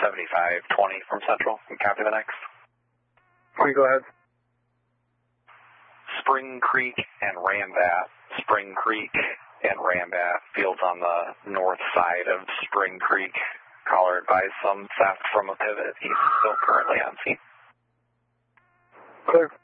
7520 from Central. Copy the next. Okay, go ahead. Spring Creek and Rambat. Spring Creek and Rambat. Fields on the north side of Spring Creek. Caller advised some theft from a pivot. He's still currently on scene. Clear.